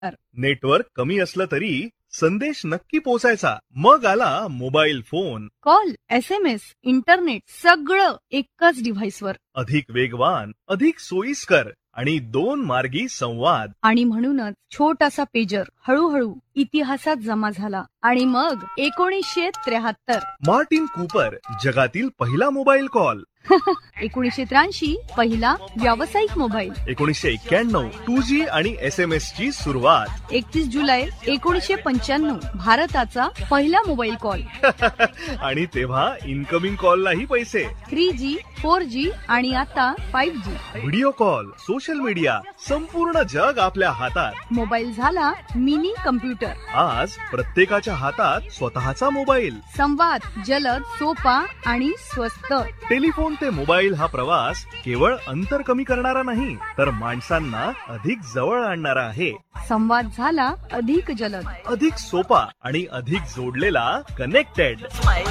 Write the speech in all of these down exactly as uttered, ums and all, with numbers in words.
त्र्याहत्तर. नेटवर्क कमी असलं तरी संदेश नक्की पोहोचायचा. मग आला mobile phone. Call, S M S, internet सगळं एकाच डिव्हाइसवर. अधिक वेगवान, अधिक सोयीस्कर आणि दोन मार्गी संवाद. आणि म्हणूनच छोटासा पेजर हळूहळू इतिहासात जमा झाला. आणि मग एकोणीसशे त्र्याहत्तर मार्टिन कूपर, जगातील पहिला मोबाईल कॉल. एकोणीसशे त्र्याऐंशी पहिला व्यावसायिक मोबाईल. एकोणीसशे एक्क्याण्णव टू जी आणि एस एम एस ची सुरुवात. एकतीस जुलै एकोणीसशे पंच्याण्णव भारताचा पहिला मोबाईल कॉल. आणि तेव्हा इनकमिंग कॉललाही पैसे. थ्री जी, फोर जी आणि आता five G. Video call, social media, संपूर्ण जग आपल्या हातात. मोबाईल झाला मिनी कम्प्युटर. आज प्रत्येकाच्या हातात स्वतःचा मोबाईल. संवाद जलद, सोपा आणि स्वस्त. टेलिफोन ते मोबाईल हा प्रवास केवळ अंतर कमी करणारा नाही, तर माणसांना अधिक जवळ आणणारा आहे. संवाद झाला अधिक जलद, अधिक सोपा आणि अधिक जोडलेला, कनेक्टेड.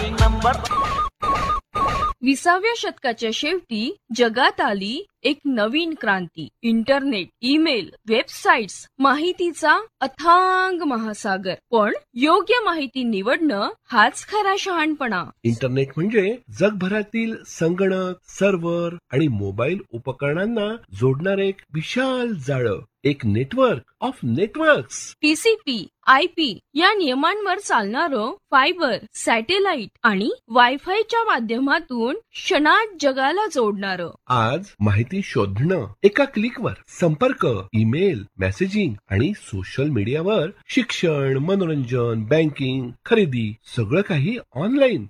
विसाव्या शतकाच्या शेवटी जगात आली एक नवीन क्रांती. इंटरनेट, ईमेल, वेबसाईट्स, माहितीचा अथांग महासागर. पण योग्य माहिती निवडणं हाच खरा शहाणपणा. इंटरनेट म्हणजे जगभरातील संगणक, सर्व्हर आणि मोबाईल उपकरणांना जोडणारे एक विशाल जाळं, एक network of networks. TCP, IP या नियमांवर चालणारं फायबर, सॅटेलाइट आणि वायफायच्या माध्यमातून क्षणात जगाला जोडणारं. आज माहिती शोधणं एका क्लिकवर, संपर्क, ईमेल, मेसेजिंग आणि सोशल मीडियावर, शिक्षण, मनोरंजन, बँकिंग, खरेदी सगळं काही ऑनलाईन.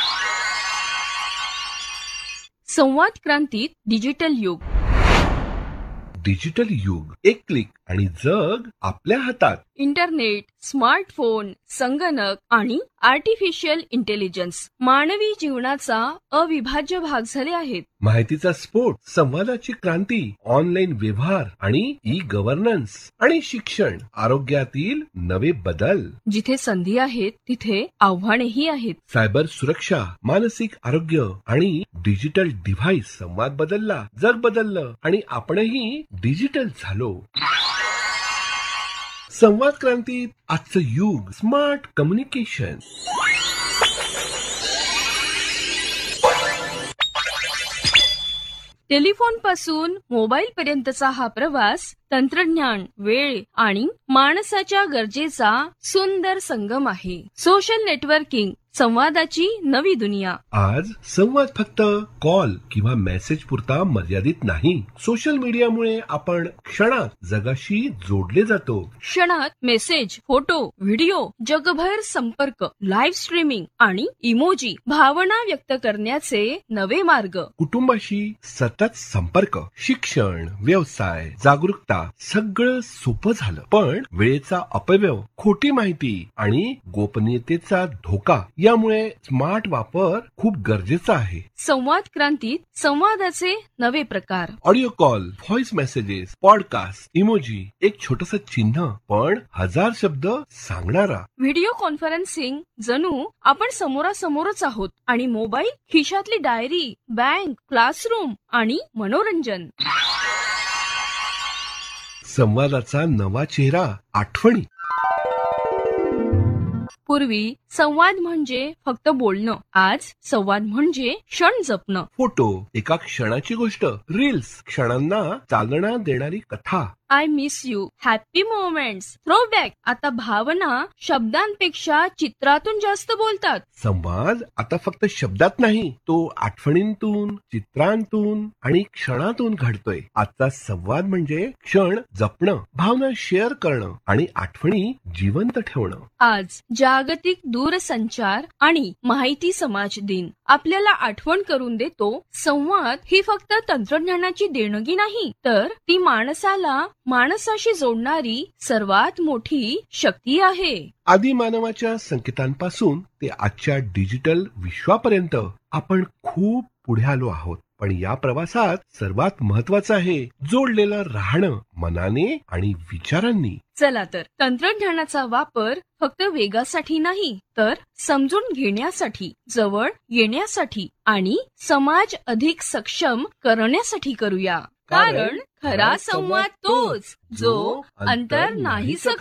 संवाद क्रांतीत डिजिटल युग. डिजिटल युग, एक क्लिक आणि जग आपल्या हातात. इंटरनेट, स्मार्टफोन, संगणक आणि आर्टिफिशियल इंटेलिजन्स मानवी जीवनाचा अविभाज्य भाग झाले आहेत. माहितीचा स्फोट, संवादाची क्रांती, ऑनलाईन व्यवहार आणि ई गव्हर्नन्स आणि शिक्षण, आरोग्यातील नवे बदल. जिथे संधी आहेत तिथे आव्हानेही आहेत. सायबर सुरक्षा, मानसिक आरोग्य आणि डिजिटल डिव्हाइस. संवाद बदलला, जग बदललं आणि आपणही डिजिटल झालो. संवाद क्रांतीत आजचं युग स्मार्ट कम्युनिकेशन. टेलिफोन पासून मोबाईल पर्यंतचा हा प्रवास तंत्रज्ञान, वेळ आणि माणसाच्या गरजेचा सुंदर संगम आहे. सोशल नेटवर्किंग, संवादाची नवी दुनिया. आज संवाद फक्त कॉल किंवा मेसेज पुरता मर्यादित नाही. सोशल मीडियामुळे आपण क्षणात जगाशी जोडले जातो. क्षणात मेसेज, फोटो, व्हिडिओ, जगभर संपर्क, लाईव्ह स्ट्रीमिंग आणि इमोजी, भावना व्यक्त करण्याचे नवे मार्ग. कुटुंबाशी सतत संपर्क, शिक्षण, व्यवसाय, जागरूकता सगळं सोपं झालं. पण वेळेचा अपव्यय, खोटी माहिती आणि गोपनीयतेचा धोका यामुळे स्मार्ट वापर खूप गरजेचा आहे. संवाद क्रांतीत संवादाचे नवे प्रकार. Audio call, voice messages, podcast, emoji, एक छोटस चिन्ह पण हजार शब्द सांगणारा. व्हिडिओ कॉन्फरन्सिंग, जणू आपण समोरासमोरच आहोत. आणि मोबाईल खिशातली डायरी, बँक, क्लासरूम आणि मनोरंजन. संवादाचा नवा चेहरा, आठवणी. पूर्वी संवाद म्हणजे फक्त बोलणं. आज संवाद म्हणजे क्षण जपणं. फोटो, एका क्षणाची गोष्ट. रील्स, क्षणांना चालना देणारी कथा. I miss you, happy moments, throwback. आता भावना शब्दांपेक्षा चित्रातून जास्त बोलतात. संवाद आता फक्त शब्दात नाही, तो आठवणींतून, चित्रांतून आणि क्षणातून घडतोय. आजचा संवाद म्हणजे क्षण जपणं, भावना शेअर करणं आणि आठवणी जिवंत ठेवणं. आज जागतिक दूरसंचार आणि माहिती समाज दिन आपल्याला आठवण करून देतो, संवाद ही फक्त तंत्रज्ञानाची देणगी नाही, तर ती माणसाला माणसाशी जोडणारी सर्वात मोठी शक्ती आहे. आदी मानवाच्या संकेतांपासून ते आजच्या डिजिटल विश्वापर्यंत आपण खूप पुढे आलो आहोत. पण या प्रवासात सर्वात महत्वाचं आहे जोडलेलं राहणं मनाने आणि विचारांनी. चला तर तंत्रज्ञानाचा वापर फक्त वेगासाठी नाही, तर समजून घेण्यासाठी, जवळ येण्यासाठी आणि समाज अधिक सक्षम करण्यासाठी करूया. कारण खरा संवाद तोच जो अंतर नाहीसं